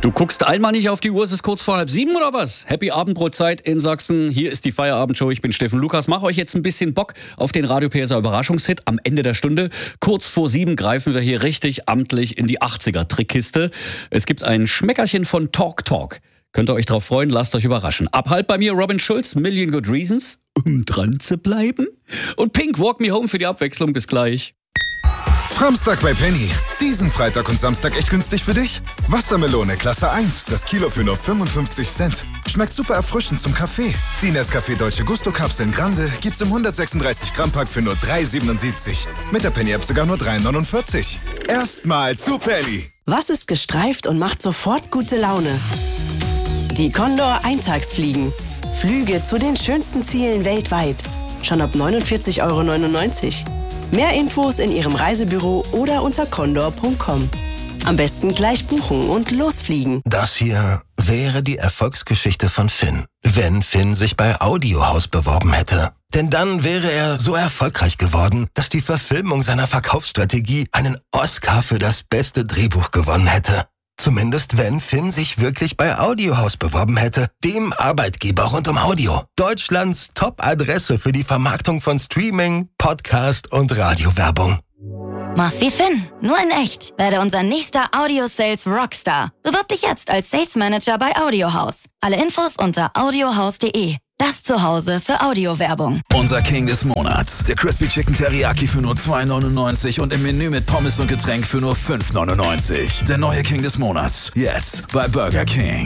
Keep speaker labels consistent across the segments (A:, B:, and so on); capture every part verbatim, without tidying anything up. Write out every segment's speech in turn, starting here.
A: Du guckst einmal nicht auf die Uhr, es ist kurz vor halb sieben oder was? Happy Abendbrotzeit in Sachsen. Hier ist die Feierabendshow. Ich bin Steffen Lukas. Mach euch jetzt ein bisschen Bock auf den Radio P S R Überraschungshit am Ende der Stunde. Kurz vor sieben greifen wir hier richtig amtlich in die achtziger-Trickkiste. Es gibt ein Schmeckerchen von Talk Talk. Könnt ihr euch drauf freuen, lasst euch überraschen. Ab halb bei mir Robin Schulz, Million Good Reasons, um dran zu bleiben. Und Pink, Walk Me Home für die Abwechslung. Bis gleich.
B: Framstag bei Penny. Diesen Freitag und Samstag echt günstig für dich? Wassermelone Klasse eins, das Kilo für nur fünfundfünfzig Cent. Schmeckt super erfrischend zum Kaffee. Die Nescafé Dolce Gusto Kapseln Grande gibt's im hundertsechsunddreißig Gramm Pack für nur drei siebenundsiebzig. Mit der Penny App sogar nur drei neunundvierzig. Erstmal zu Penny.
C: Was ist gestreift und macht sofort gute Laune? Die Condor Eintagsfliegen. Flüge zu den schönsten Zielen weltweit. Schon ab neunundvierzig Euro neunundneunzig. Mehr Infos in Ihrem Reisebüro oder unter condor punkt com. Am besten gleich buchen und losfliegen.
D: Das hier wäre die Erfolgsgeschichte von Finn, wenn Finn sich bei Audiohaus beworben hätte. Denn dann wäre er so erfolgreich geworden, dass die Verfilmung seiner Verkaufsstrategie einen Oscar für das beste Drehbuch gewonnen hätte. Zumindest wenn Finn sich wirklich bei Audiohaus beworben hätte, dem Arbeitgeber rund um Audio. Deutschlands Top-Adresse für die Vermarktung von Streaming, Podcast und Radiowerbung.
E: Mach's wie Finn, nur in echt. Werde unser nächster Audio-Sales Rockstar. Bewirb dich jetzt als Sales Manager bei Audiohaus. Alle Infos unter audiohaus punkt de. Das Zuhause für Audiowerbung.
F: Unser King des Monats. Der Crispy Chicken Teriyaki für nur zwei neunundneunzig und im Menü mit Pommes und Getränk für nur fünf neunundneunzig. Der neue King des Monats. Jetzt bei Burger King.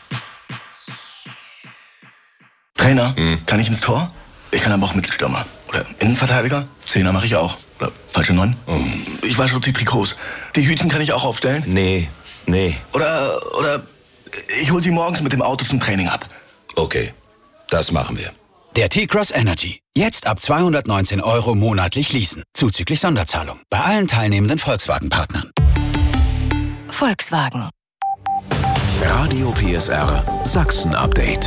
G: Trainer, mhm. kann ich ins Tor? Ich kann aber auch Mittelstürmer. Oder Innenverteidiger? Zehner mache ich auch. Oder falsche Neun? Mhm. Ich wasche auch die Trikots. Die Hütchen kann ich auch aufstellen?
H: Nee, nee.
G: Oder, oder ich hol sie morgens mit dem Auto zum Training ab.
H: Okay. Das machen wir.
I: Der T-Cross Energy. Jetzt ab zweihundertneunzehn Euro monatlich leasen. Zuzüglich Sonderzahlung. Bei allen teilnehmenden Volkswagen-Partnern.
C: Volkswagen.
J: Radio P S R Sachsen-Update.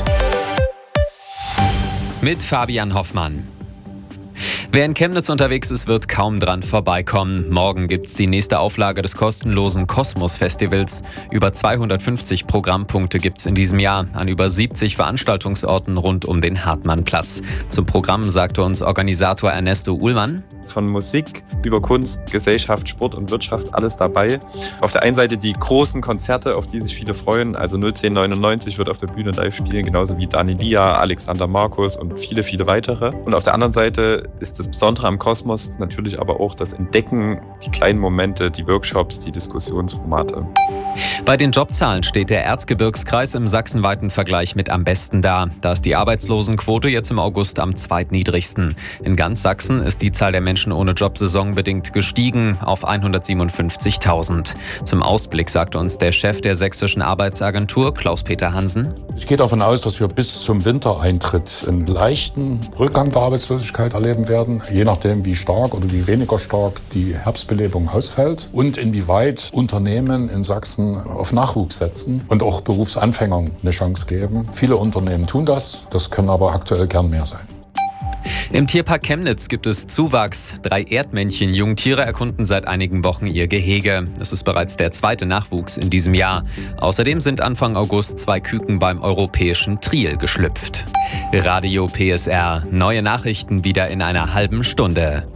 K: Mit Fabian Hoffmann. Wer in Chemnitz unterwegs ist, wird kaum dran vorbeikommen. Morgen gibt's die nächste Auflage des kostenlosen Kosmos-Festivals. Über zweihundertfünfzig Programmpunkte gibt's in diesem Jahr an über siebzig Veranstaltungsorten rund um den Hartmannplatz. Zum Programm sagte uns Organisator Ernesto Uhlmann:
L: Von Musik über Kunst, Gesellschaft, Sport und Wirtschaft, alles dabei. Auf der einen Seite die großen Konzerte, auf die sich viele freuen. Also null zehn neunundneunzig wird auf der Bühne live spielen, genauso wie Dani Dia, Alexander Markus und viele, viele weitere. Und auf der anderen Seite ist das Besondere am Kosmos natürlich aber auch das Entdecken, die kleinen Momente, die Workshops, die Diskussionsformate.
K: Bei den Jobzahlen steht der Erzgebirgskreis im sachsenweiten Vergleich mit am besten da. Da ist die Arbeitslosenquote jetzt im August am zweitniedrigsten. In ganz Sachsen ist die Zahl der Menschen ohne Job saisonbedingt gestiegen auf hundertsiebenundfünfzigtausend. Zum Ausblick sagte uns der Chef der sächsischen Arbeitsagentur, Klaus-Peter Hansen:
M: Ich gehe davon aus, dass wir bis zum Wintereintritt einen leichten Rückgang der Arbeitslosigkeit erleben werden, je nachdem wie stark oder wie weniger stark die Herbstbelebung ausfällt und inwieweit Unternehmen in Sachsen auf Nachwuchs setzen und auch Berufsanfängern eine Chance geben. Viele Unternehmen tun das, das können aber aktuell gern mehr sein.
K: Im Tierpark Chemnitz gibt es Zuwachs. Drei Erdmännchen-Jungtiere erkunden seit einigen Wochen ihr Gehege. Es ist bereits der zweite Nachwuchs in diesem Jahr. Außerdem sind Anfang August zwei Küken beim europäischen Triel geschlüpft. Radio P S R. Neue Nachrichten wieder in einer halben Stunde.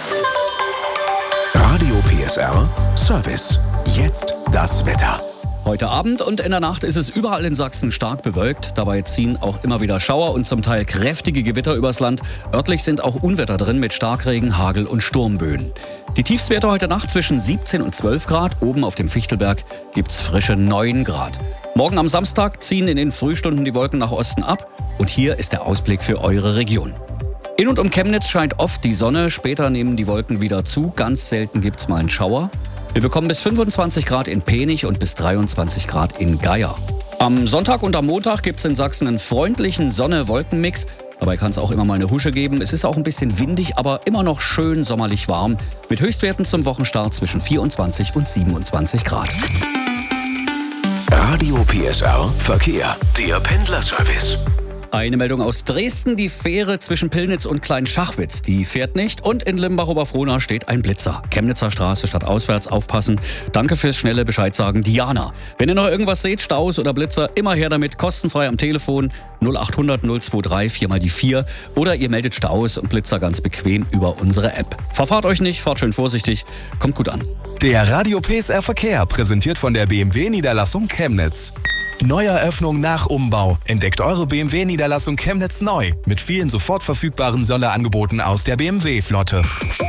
J: Radio P S R Service. Jetzt das Wetter.
A: Heute Abend und in der Nacht ist es überall in Sachsen stark bewölkt. Dabei ziehen auch immer wieder Schauer und zum Teil kräftige Gewitter übers Land. Örtlich sind auch Unwetter drin mit Starkregen, Hagel und Sturmböen. Die Tiefstwerte heute Nacht zwischen siebzehn und zwölf Grad. Oben auf dem Fichtelberg gibt's frische neun Grad. Morgen am Samstag ziehen in den Frühstunden die Wolken nach Osten ab. Und hier ist der Ausblick für eure Region. In und um Chemnitz scheint oft die Sonne. Später nehmen die Wolken wieder zu. Ganz selten gibt's mal einen Schauer. Wir bekommen bis fünfundzwanzig Grad in Penich und bis dreiundzwanzig Grad in Geier. Am Sonntag und am Montag gibt es in Sachsen einen freundlichen Sonne-Wolken-Mix. Dabei kann es auch immer mal eine Husche geben. Es ist auch ein bisschen windig, aber immer noch schön sommerlich warm. Mit Höchstwerten zum Wochenstart zwischen vierundzwanzig und siebenundzwanzig Grad.
J: Radio P S R Verkehr. Der Pendlerservice.
A: Eine Meldung aus Dresden. Die Fähre zwischen Pillnitz und Kleinschachwitz, die fährt nicht. Und in Limbach-Oberfrohna steht ein Blitzer. Chemnitzer Straße statt auswärts, aufpassen. Danke fürs schnelle Bescheid sagen, Diana. Wenn ihr noch irgendwas seht, Staus oder Blitzer, immer her damit, kostenfrei am Telefon null acht hundert null zwei drei, vier mal die vier. Oder ihr meldet Staus und Blitzer ganz bequem über unsere App. Verfahrt euch nicht, fahrt schön vorsichtig, kommt gut an.
N: Der Radio P S R Verkehr, präsentiert von der B M W-Niederlassung Chemnitz. Neueröffnung nach Umbau. Entdeckt eure B M W-Niederlassung Chemnitz neu. Mit vielen sofort verfügbaren Sonderangeboten aus der B M W-Flotte.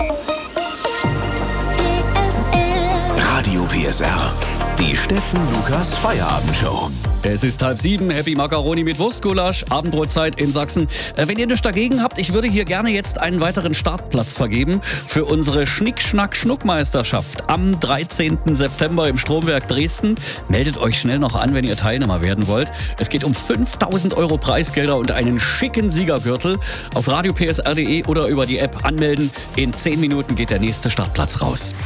J: Radio P S R. Die Steffen Lukas Feierabendshow.
A: Es ist halb sieben, Happy Macaroni mit Wurstgulasch, Abendbrotzeit in Sachsen. Äh, wenn ihr nichts dagegen habt, ich würde hier gerne jetzt einen weiteren Startplatz vergeben für unsere Schnick-Schnack-Schnuck-Meisterschaft am dreizehnten September im Stromwerk Dresden. Meldet euch schnell noch an, wenn ihr Teilnehmer werden wollt. Es geht um fünftausend Euro Preisgelder und einen schicken Siegergürtel. Auf radio p s r punkt d e oder über die App anmelden. In zehn Minuten geht der nächste Startplatz raus.